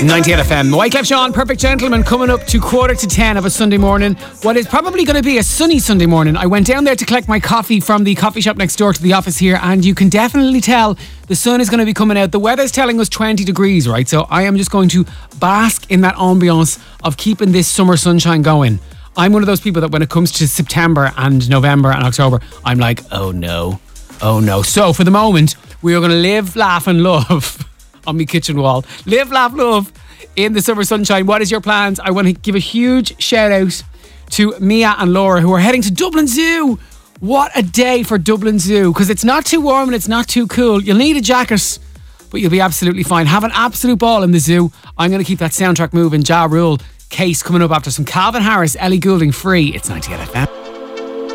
98 FM. Wyclef Jean, Perfect Gentleman, coming up to 9:45 of a Sunday morning. What is probably going to be a sunny Sunday morning. I went down there to collect my coffee from the coffee shop next door to the office here, and you can definitely tell the sun is going to be coming out. The weather's telling us 20 degrees, right? So I am just going to bask in that ambience of keeping this summer sunshine going. I'm one of those people that when it comes to September and November and October, I'm like, oh no. So for the moment, we are going to live, laugh and love on my kitchen wall. Live, laugh, love in the summer sunshine. What is your plans? I want to give a huge shout out to Mia and Laura, who are heading to Dublin Zoo. What a day for Dublin Zoo, because it's not too warm and it's not too cool. You'll need a jacket, but you'll be absolutely fine. Have an absolute ball in the zoo. I'm going to keep that soundtrack moving. Ja Rule case coming up after some Calvin Harris, Ellie Goulding, Free. It's 98 FM.